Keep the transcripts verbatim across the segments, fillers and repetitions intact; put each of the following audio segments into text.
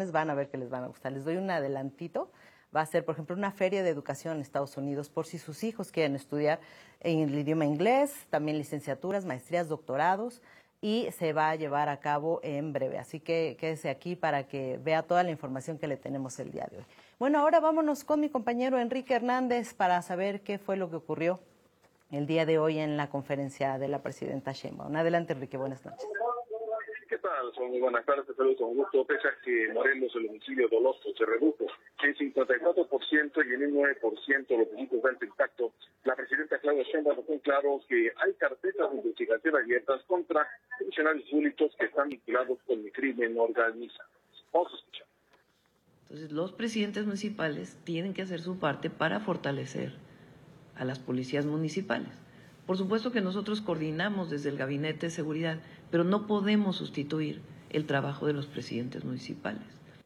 recomendaciones van a ver que les van a gustar. Les doy un adelantito. Va a ser, por ejemplo, una feria de educación en Estados Unidos por si sus hijos quieren estudiar en el idioma inglés, también licenciaturas, maestrías, doctorados, y se va a llevar a cabo en breve. Así que quédese aquí para que vea toda la información que le tenemos el día de hoy. Bueno, ahora vámonos con mi compañero Enrique Hernández para saber qué fue lo que ocurrió el día de hoy en la conferencia de la presidenta Sheinbaum. Adelante, Enrique, buenas noches. ¿Qué tal? Son muy buenas tardes, te saludo con gusto. Pese a que en Morelos el homicidio doloso se redujo en cincuenta y cuatro por ciento y en un nueve por ciento los delitos de alto impacto, la presidenta Claudia Sheinbaum dejó claro que hay carpetas de investigación abiertas contra funcionarios públicos que están vinculados con el crimen organizado. Vamos a escuchar. Entonces, los presidentes municipales tienen que hacer su parte para fortalecer a las policías municipales. Por supuesto que nosotros coordinamos desde el Gabinete de Seguridad, pero no podemos sustituir el trabajo de los presidentes municipales.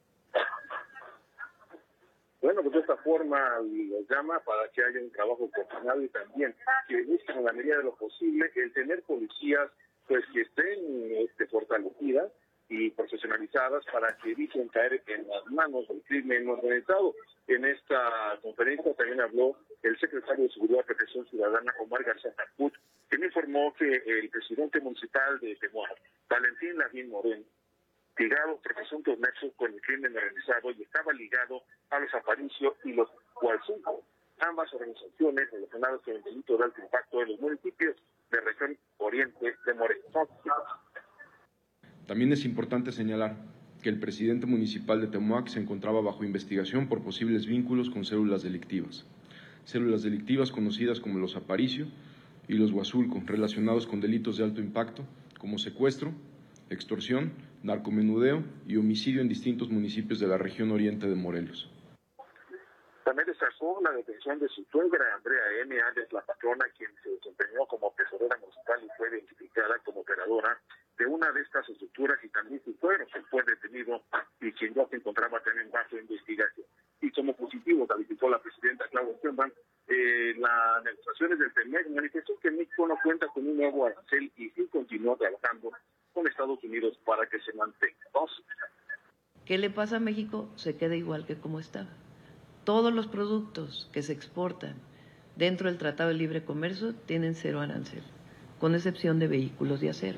Bueno, pues de esta forma los llama para que haya un trabajo coordinado y también que busquen en la medida de lo posible el tener policías pues que estén este, fortalecidas y profesionalizadas para que eviten caer en las manos del crimen organizado. En esta conferencia también habló el secretario de Seguridad y Protección Ciudadana, Omar García Harfuch, que me informó que el presidente municipal de Temuac, Valentín Lavín Moreno, ligado por presuntos nexos con el crimen organizado y estaba ligado a los Aparicio y los Hualcunco, ambas organizaciones relacionadas con el delito de alto impacto de los municipios de región oriente de Morelos. También es importante señalar que el presidente municipal de Temuac se encontraba bajo investigación por posibles vínculos con células delictivas. Células delictivas conocidas como los Aparicio y los Huazulco, relacionados con delitos de alto impacto como secuestro, extorsión, narcomenudeo y homicidio en distintos municipios de la región oriente de Morelos. También destacó la detención de su suegra, Andrea M., alias la patrona, quien se desempeñó como tesorera municipal y fue identificada como operadora de una de estas estructuras, y también su suegro, que fue detenido y quien ya se encontraba también bajo investigación. Y como positivo calificó la presidenta Claudia Sheinbaum eh, las negociaciones del TEMEC, manifestó que México no cuenta con un nuevo arancel y sí continúa trabajando con Estados Unidos para que se mantenga. Dos. ¿Qué le pasa a México? Se queda igual que como estaba. Todos los productos que se exportan dentro del Tratado de Libre Comercio tienen cero arancel, con excepción de vehículos de acero.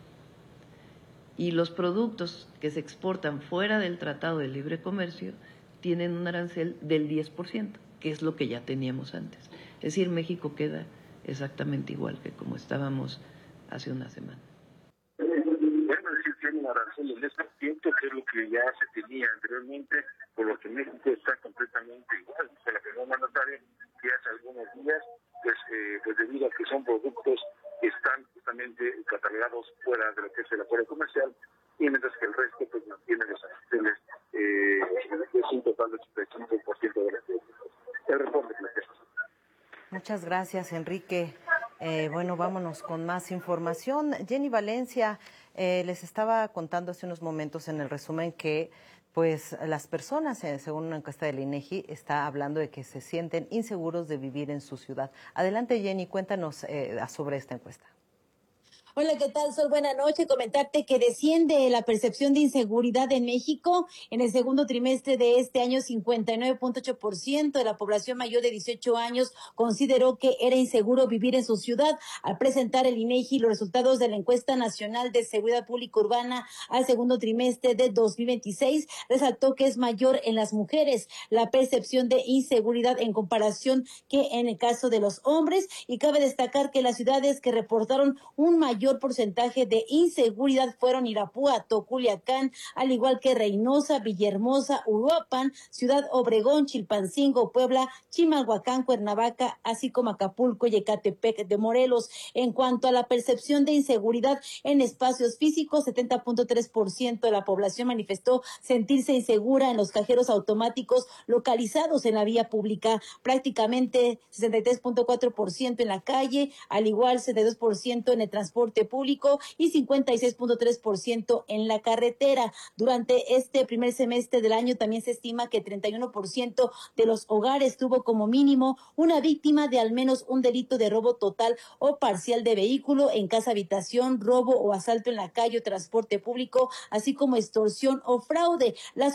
Y los productos que se exportan fuera del Tratado de Libre Comercio tienen un arancel del diez por ciento, que es lo que ya teníamos antes. Es decir, México queda exactamente igual que como estábamos hace una semana. Bueno, decir que hay un arancel del diez por ciento, que es lo que ya se tenía anteriormente, por lo que México está completamente igual. Dice la primera mandataria que hace algunos días, pues, eh, pues debido a que son productos que están justamente catalogados fuera de lo que es el acuerdo comercial, y mientras que el resto pues mantiene los aranceles, eh, es un total del ochenta y cinco por ciento de los productos. El reporte que le tengo. Muchas gracias, Enrique. Eh, bueno, vámonos con más información. Jenny Valencia, eh, les estaba contando hace unos momentos en el resumen que pues las personas, eh, según una encuesta del INEGI, está hablando de que se sienten inseguros de vivir en su ciudad. Adelante, Jenny, cuéntanos eh, sobre esta encuesta. Hola, ¿qué tal, Sol? Buenas noches. Comentarte que desciende la percepción de inseguridad en México. En el segundo trimestre de este año, cincuenta y nueve punto ocho por ciento de la población mayor de dieciocho años consideró que era inseguro vivir en su ciudad. Al presentar el INEGI los resultados de la encuesta nacional de seguridad pública urbana al segundo trimestre de dos mil veintiséis, resaltó que es mayor en las mujeres la percepción de inseguridad en comparación que en el caso de los hombres. Y cabe destacar que las ciudades que reportaron un mayor porcentaje de inseguridad fueron Irapuato, Culiacán, al igual que Reynosa, Villahermosa, Uruapan, Ciudad Obregón, Chilpancingo, Puebla, Chimalhuacán, Cuernavaca, así como Acapulco y Ecatepec de Morelos. En cuanto a la percepción de inseguridad en espacios físicos, setenta punto tres por ciento de la población manifestó sentirse insegura en los cajeros automáticos localizados en la vía pública, prácticamente sesenta y tres punto cuatro por ciento en la calle, al igual sesenta y dos por ciento en el transporte público y cincuenta y seis punto tres por ciento en la carretera. Durante este primer semestre del año también se estima que treinta y uno por ciento de los hogares tuvo como mínimo una víctima de al menos un delito de robo total o parcial de vehículo en casa habitación, robo o asalto en la calle o transporte público, así como extorsión o fraude. Las